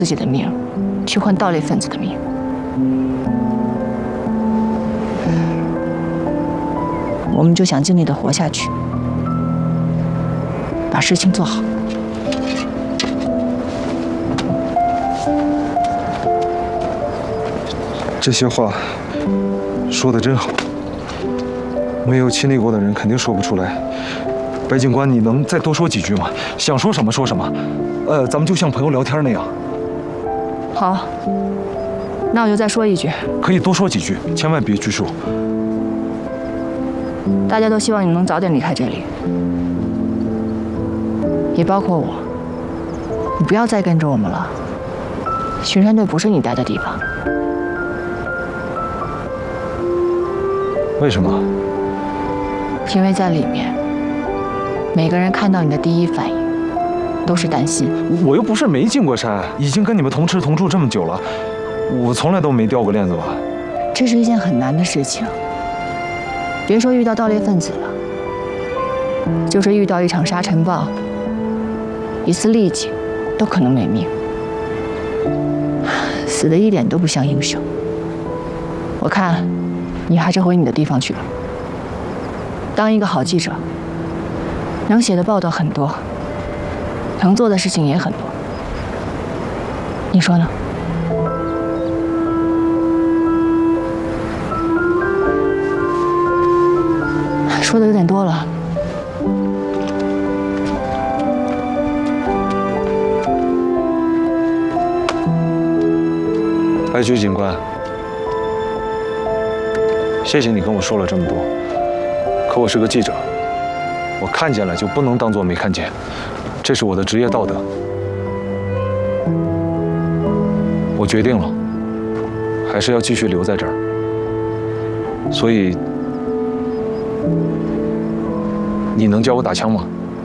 自己的命，去换盗猎分子的命。我们就想尽力的活下去，把事情做好。 这些话说得真好，没有亲历过的人肯定说不出来。白警官，你能再多说几句吗？想说什么说什么，咱们就像朋友聊天那样。 好，那我就再说一句。 可以多说几句，千万别拘束。 大家都希望你能早点离开这里，也包括我。你不要再跟着我们了，巡山队不是你待的地方。 为什么？ 因为在里面，每个人看到你的第一反应都是担心。 我又不是没进过山，已经跟你们同吃同住这么久了，我从来都没掉过链子吧？ 这是一件很难的事情，别说遇到盗猎分子了，就是遇到一场沙尘暴，一次痢疾，都可能没命，死得一点都不像英雄。我看，你还是回你的地方去吧。当一个好记者，能写的报道很多，能做的事情也很多。你说呢？说的有点多了。 白菊警官，谢谢你跟我说了这么多。可我是个记者，我看见了就不能当作没看见，这是我的职业道德。我决定了，还是要继续留在这儿。所以，你能教我打枪吗？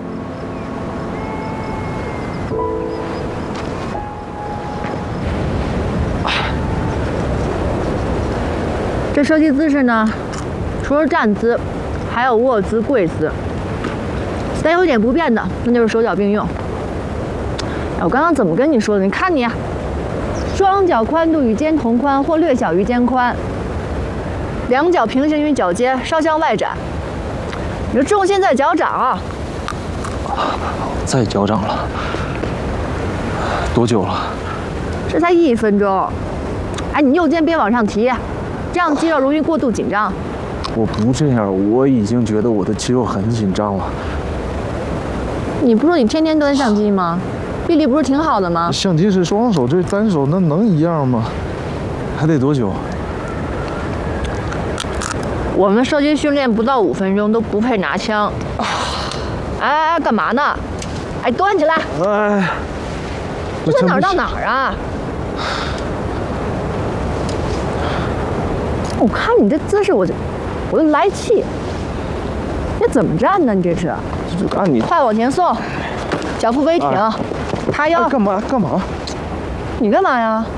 这射击姿势呢，除了站姿，还有卧姿、跪姿。但有点不变的，那就是手脚并用。哎，我刚刚怎么跟你说的？你看你，双脚宽度与肩同宽或略小于肩宽，两脚平行于脚尖，稍向外展。你的重心在脚掌啊。 在脚掌了，多久了？ 这才1分钟。哎，你右肩别往上提，这样肌肉容易过度紧张。 我不这样，我已经觉得我的肌肉很紧张了。 你不是说你天天端相机吗？臂力不是挺好的吗？ 相机是双手，这单手那能一样吗？还得多久？ 我们射击训练不到5分钟都不配拿枪。哎，干嘛呢？哎，端起来！ 哎， 这从哪儿到哪儿啊？我看你这姿势，我都来气。你怎么站呢？你这是？ 按你快往前送，脚步微挺，塌腰。 干嘛？ 你干嘛呀？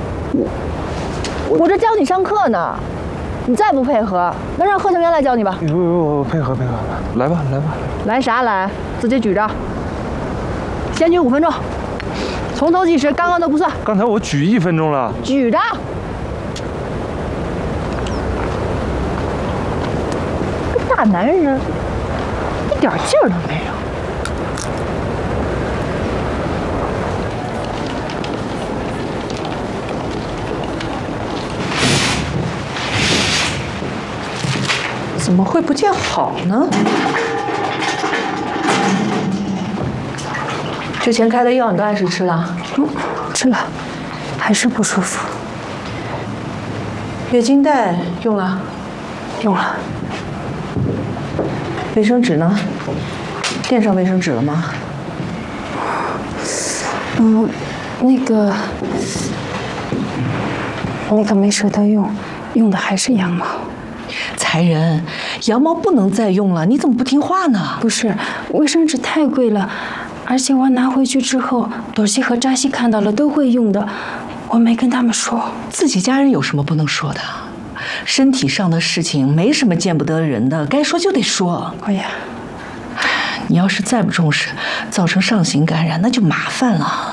我这教你上课呢，你再不配合，那让贺成元来教你吧。 我配合，来吧。 来啥来？自己举着，先举5分钟，从头计时，刚刚都不算。 刚才我举1分钟了。 举着。大男人一点劲儿都没有。 怎么会不见好呢？之前开的药你都按时吃了？ 吃了，还是不舒服。 月经带用了？ 用了。 卫生纸呢？垫上卫生纸了吗？ 那个没舍得用，用的还是羊毛。 才人，羊毛不能再用了，你怎么不听话呢？ 不是，卫生纸太贵了，而且我拿回去之后，朵西和扎西看到了都会用的，我没跟他们说。 自己家人有什么不能说的？身体上的事情没什么见不得人的，该说就得说。 哎呀， 你要是再不重视，造成上行感染，那就麻烦了。